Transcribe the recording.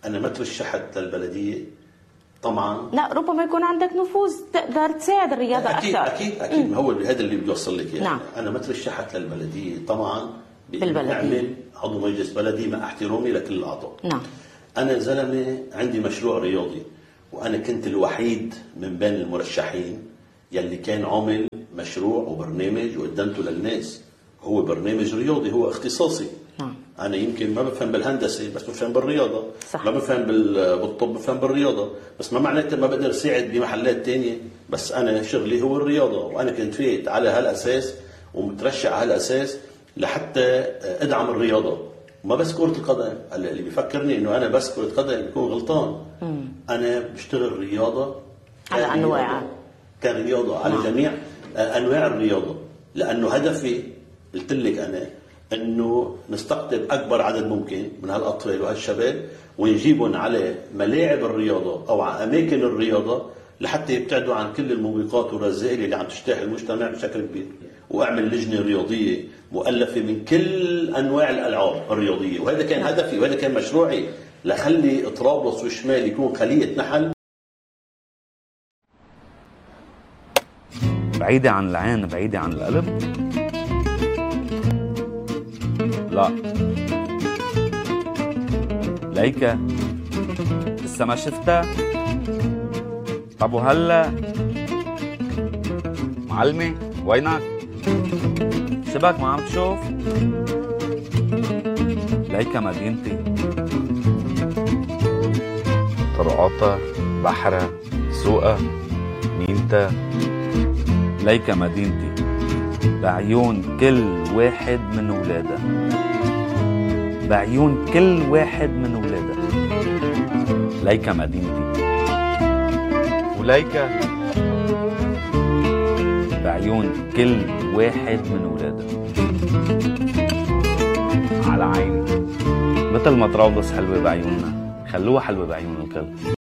أنا ما ترشحت للبلدية طبعا. لا، ربما يكون عندك نفوذ تقدر تساعد الرياضة أكثر. أكيد ما هو هذا اللي بدي أوصل لك يعني. نعم. أنا ما ترشحت للبلدية طبعا بالبلدية أعمل عضو مجلس بلدي مع احترامي لكل الأعضاء. نعم. أنا زلمة عندي مشروع رياضي، وأنا كنت الوحيد من بين المرشحين يلي كان عامل مشروع وبرنامج وقدمته للناس. هو برنامج رياضي، هو اختصاصي. نعم. أنا يمكن ما بفهم بالهندسة بس بفهم بالرياضة. صح. ما بفهم بالطب، بفهم بالرياضة، بس ما معناته ما بقدر ساعد بمحلات تانية. بس أنا شغلي هو الرياضة، وأنا كنت فايت على هالأساس ومترشح على هالأساس لحتى أدعم الرياضة. ما بس كرة القدم. اللي بيفكرني إنه أنا بس كرة قدم بيكون غلطان. أنا بشتغل رياضة على أنواع، كرياضة على جميع أنواع الرياضة، لأنه هدفي قلت لك أنا أنه نستقطب أكبر عدد ممكن من هالأطفال وهالشباب ونجيبهم على ملاعب الرياضة أو على أماكن الرياضة لحتى يبتعدوا عن كل الموبقات والرذائل اللي عم تجتاح المجتمع بشكل كبير. وأعمل لجنة رياضية مؤلفة من كل أنواع الألعاب الرياضية، وهذا كان هدفي وهذا كان مشروعي، لخلي طرابلس والشمال يكون خلية نحل بعيدة عن العين بعيدة عن القلب. لا ليكا لسه ما شفتها. طب وهلا معلمي وينك؟ شبك ما عم تشوف؟ ليكا مدينتي، طرقاتها، بحرها، سوقها، مينتا. ليكا مدينتي بعيون كل واحد من ولادها، بعيون كل واحد من ولادها. ليكا مدينتي، وليكا بعيون كل واحد من ولادها. على عيني، مثل ما طرابلس حلوة بعيوننا خلوها حلوة بعيون الكل.